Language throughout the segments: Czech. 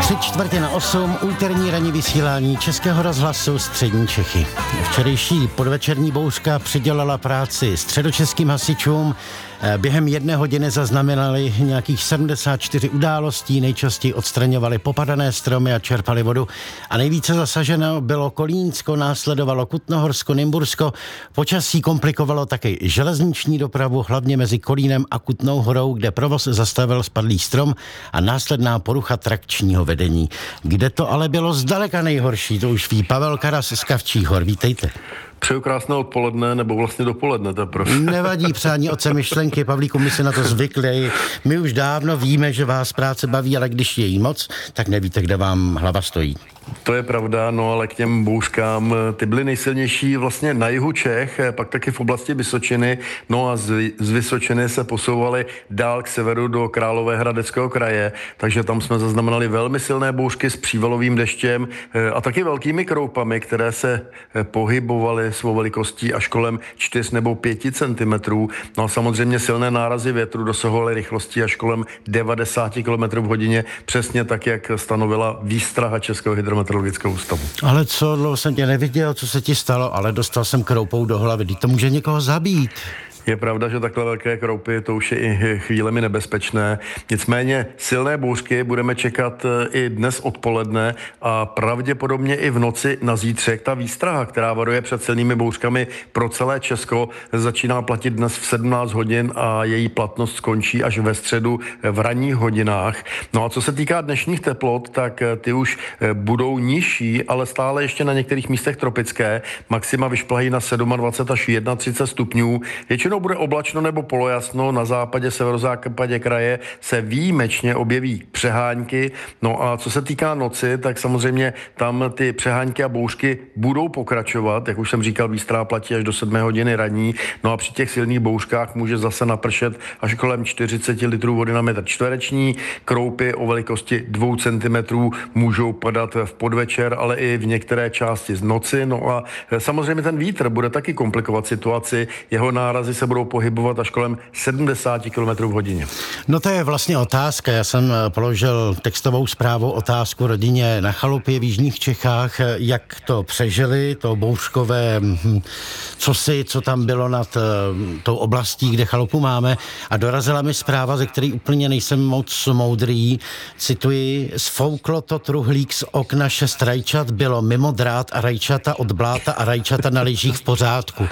7:45, úterní ranní vysílání Českého rozhlasu Střední Čechy. Včerejší podvečerní bouřka přidělala práci středočeským hasičům. Během 1 hodiny zaznamenali nějakých 74 událostí, nejčastěji odstraňovali popadané stromy a čerpali vodu. A nejvíce zasaženo bylo Kolínsko, následovalo Kutnohorsko, Nymbursko. Počasí komplikovalo také železniční dopravu, hlavně mezi Kolínem a Kutnou Horou, kde provoz zastavil spadlý strom a následná porucha trakčního vedení. Kde to ale bylo zdaleka nejhorší, to už ví Pavel Karas z Kavčích Hor. Vítejte. Přeju krásné odpoledne, nebo vlastně dopoledne teprve. Nevadí přání otce myšlenky, Pavlíku, my si na to zvykli. My už dávno víme, že vás práce baví, ale když je jí moc, tak nevíte, kde vám hlava stojí. To je pravda, no ale k těm bouřkám, ty byly nejsilnější vlastně na jihu Čech, pak taky v oblasti Vysočiny, no a z Vysočiny se posouvaly dál k severu do Královéhradeckého kraje, takže tam jsme zaznamenali velmi silné bouřky s přívalovým deštěm a taky velkými kroupami, které se pohybovaly svou velikostí až kolem 4 nebo 5 centimetrů. No a samozřejmě silné nárazy větru dosahovaly rychlosti až kolem 90 km v hodině, přesně tak, jak stanovila výstraha Českého hydrometeorologického ústavu. Ale co, dlouho jsem tě neviděl, co se ti stalo, ale dostal jsem kroupou do hlavy. To může někoho zabít. Je pravda, že takhle velké kroupy, to už je i chvílemi nebezpečné. Nicméně silné bouřky budeme čekat i dnes odpoledne a pravděpodobně i v noci na zítřek. Ta výstraha, která varuje před silnými bouřkami pro celé Česko, začíná platit dnes v 17 hodin a její platnost skončí až ve středu v ranních hodinách. No a co se týká dnešních teplot, tak ty už budou nižší, ale stále ještě na některých místech tropické. Maxima vyšplahají na 27 až 31 stupňů. Většinou bude oblačno nebo polojasno, na západě, severozápadě kraje se výjimečně objeví přehánky. No a co se týká noci, tak samozřejmě tam ty přehánky a bouřky budou pokračovat, jak už jsem říkal, výstraha platí až do 7 hodiny ranní. No a při těch silných bouřkách může zase napršet až kolem 40 litrů vody na metr čtvereční. Kroupy o velikosti 2 cm můžou padat v podvečer, ale i v některé části z noci. No a samozřejmě ten vítr bude taky komplikovat situaci. Jeho nárazy se budou pohybovat až kolem 70 km v hodině. No to je vlastně otázka. Já jsem položil textovou zprávu otázku rodině na chalupě v jižních Čechách, jak to přežili, to bouřkové co tam bylo nad tou oblastí, kde chalupu máme, a dorazila mi zpráva, ze které úplně nejsem moc moudrý. Cituji: "Sfouklo to truhlík z okna 6 rajčat, bylo mimo drát a rajčata od bláta a rajčata na lyžích v pořádku."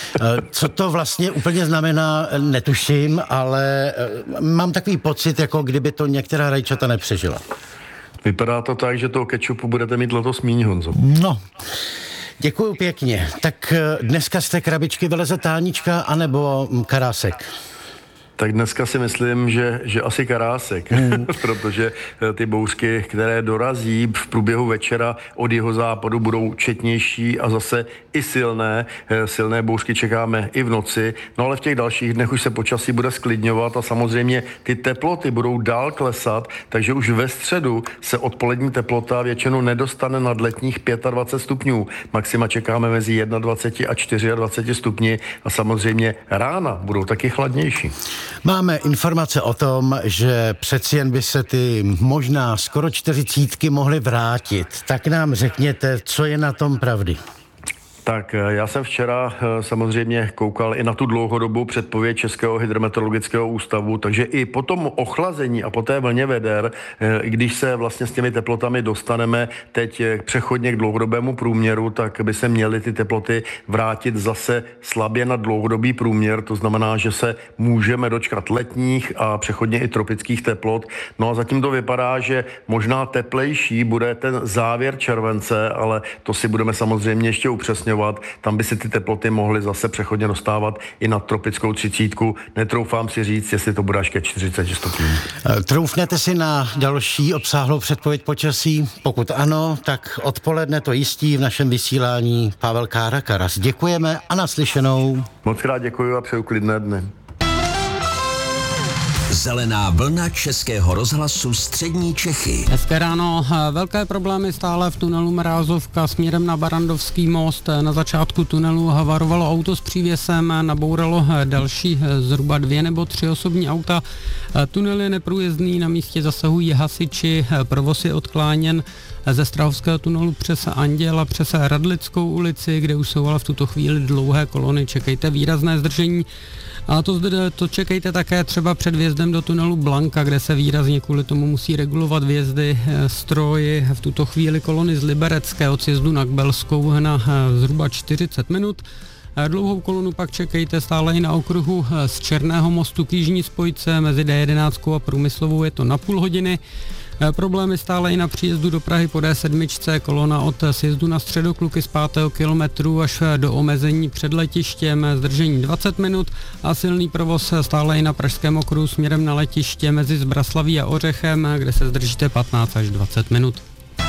Co to vlastně úplně znamená, netuším, ale mám takový pocit, jako kdyby to některá rajčata nepřežila. Vypadá to tak, že toho kečupu budete mít letos míň, Honzo. No, děkuju pěkně. Tak dneska z té krabičky vyleze tánička anebo karásek? Tak dneska si myslím, že asi karásek, protože ty bouřky, které dorazí v průběhu večera od jihozápadu, budou četnější a zase i silné. Silné bouřky čekáme i v noci, no ale v těch dalších dnech už se počasí bude sklidňovat a samozřejmě ty teploty budou dál klesat, takže už ve středu se odpolední teplota většinou nedostane nad letních 25 stupňů. Maxima čekáme mezi 21 a 24 stupni a samozřejmě rána budou taky chladnější. Máme informace o tom, že přeci jen by se ty možná skoro 40 mohly vrátit. Tak nám řekněte, co je na tom pravdy. Tak já jsem včera samozřejmě koukal i na tu dlouhodobou předpověď Českého hydrometeorologického ústavu, takže i po tom ochlazení a po té vlně veder, i když se vlastně s těmi teplotami dostaneme teď přechodně k dlouhodobému průměru, tak by se měly ty teploty vrátit zase slabě na dlouhodobý průměr, to znamená, že se můžeme dočkat letních a přechodně i tropických teplot. No a zatím to vypadá, že možná teplejší bude ten závěr července, ale to si budeme samozřejmě ještě upřesňovat. Tam by se ty teploty mohly zase přechodně dostávat i na tropickou 30. Netroufám si říct, jestli to bude až ke 40 stupňům. Troufnete si na další obsáhlou předpověď počasí? Pokud ano, tak odpoledne to jistí v našem vysílání Pavel Karas. Děkujeme a naslyšenou. Moc krát děkuji a přeju klidné dny. Zelená vlna Českého rozhlasu Střední Čechy. Hezké ráno. Velké problémy stále v tunelu Mrázovka směrem na Barandovský most. Na začátku tunelu havarovalo auto s přívěsem, nabouralo další zhruba 2 nebo 3 osobní auta. Tunel je neprůjezdný, na místě zasahují hasiči, provoz je odkláněn ze Strahovského tunelu přes Anděl a přes Radlickou ulici, kde už jsou ale v tuto chvíli dlouhé kolony. Čekejte výrazné zdržení. A to čekejte také třeba před vjezdem do tunelu Blanka, kde se výrazně kvůli tomu musí regulovat vjezdy stroji. V tuto chvíli kolony z Liberecké od sjezdu na Kbelskou na zhruba 40 minut. Dlouhou kolonu pak čekejte stále i na okruhu z Černého mostu k jižní spojce mezi D11 a Průmyslovou, je to na půl hodiny. Problémy stále i na příjezdu do Prahy po D7, kolona od sjezdu na Středokluky z 5. kilometru až do omezení před letištěm, zdržení 20 minut a silný provoz stále i na pražském okruhu směrem na letiště mezi Zbraslaví a Ořechem, kde se zdržíte 15 až 20 minut.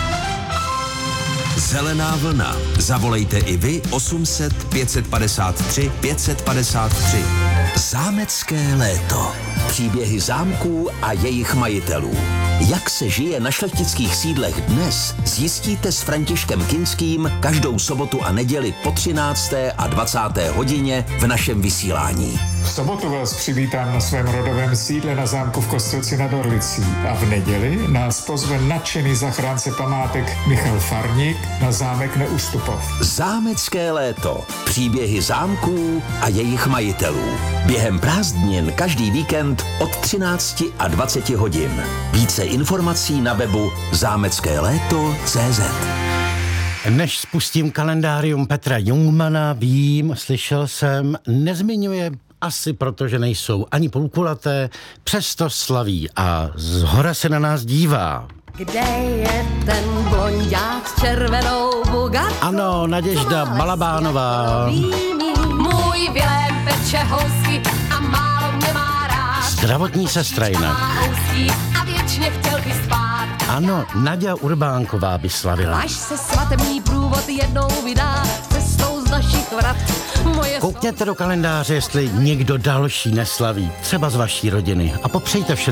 Zelená vlna. Zavolejte i vy 800 553 553. Zámecké léto. Příběhy zámků a jejich majitelů. Jak se žije na šlechtických sídlech dnes, zjistíte s Františkem Kinským každou sobotu a neděli po 13. a 20. hodině v našem vysílání. V sobotu vás přivítám na svém rodovém sídle na zámku v Kostelci nad Orlicí a v neděli nás pozve nadšený zachránce památek Michal Farník na zámek Neustupov. Zámecké léto. Příběhy zámků a jejich majitelů. Během prázdnin každý víkend od 13 a 20 hodin. Více informací na webu zámeckéléto.cz. Než spustím kalendárium Petra Jungmana, slyšel jsem, nezmiňuje asi protože nejsou ani půlkulaté, přesto slaví a z hora se na nás dívá. Kde je ten blonďák s červenou Bugatti? Ano, Naděžda Balabánová. Můj Vilém peče housky a málo mě má rád. Zdravotní sestra jinak. A věčně chtěl by spát. Ano, Naďa Urbánková by slavila. Až se svatební průvod jednou vydá cestou z našich vrat. Koukněte do kalendáře, jestli někdo další neslaví, třeba z vaší rodiny, a popřejte vše